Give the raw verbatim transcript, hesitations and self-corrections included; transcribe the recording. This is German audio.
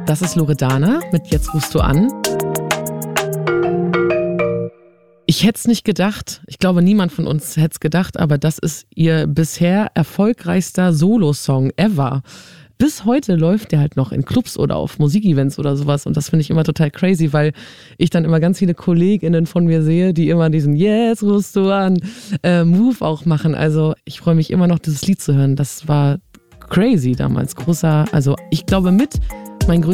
Das ist Loredana mit Jetzt rufst du an. Ich hätte es nicht gedacht, ich glaube niemand von uns hätte es gedacht, aber das ist ihr bisher erfolgreichster Solo-Song ever. Bis heute läuft der halt noch in Clubs oder auf Musikevents oder sowas und das finde ich immer total crazy, weil ich dann immer ganz viele KollegInnen von mir sehe, die immer diesen Jetzt rufst du an äh, Move auch machen. Also ich freue mich immer noch, dieses Lied zu hören. Das war crazy damals, großer, also ich glaube mit mein größter